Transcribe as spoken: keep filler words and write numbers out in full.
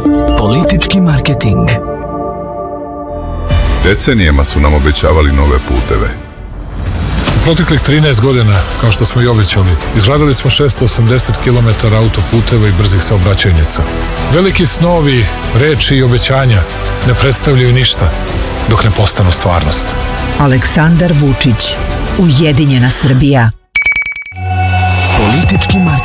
Politički marketing. Decenijama su nam obećavali nove puteve. U proteklih trinaest godina, kao što smo i obećali, izgradili smo šesto osamdeset kilometara autoputeva i brzih saobraćajnica. Veliki snovi, reči i obećanja ne predstavljaju ništa dok ne postanu stvarnost. Aleksandar Vučić, Ujedinjena Srbija. Politički marketing.